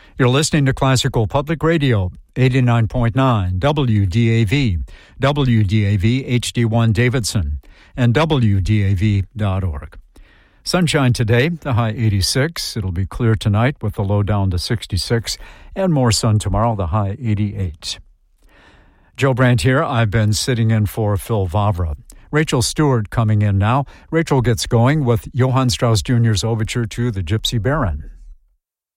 You're listening to Classical Public Radio, 89.9 WDAV, WDAV HD1 Davidson, and WDAV.org. Sunshine today, the high 86. It'll be clear tonight with the low down to 66, and more sun tomorrow, the high 88. Joe Brandt here. I've been sitting in for Phil Vavra. Rachel Stewart coming in now. Rachel gets going with Johann Strauss Jr.'s overture to the Gypsy Baron.